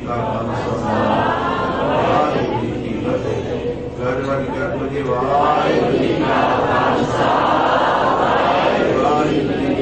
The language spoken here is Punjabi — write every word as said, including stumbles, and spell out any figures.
का खालसा वाहिगुरू जी की फतेह। गढ़ वाली गढ़ वाहिगुरू जी का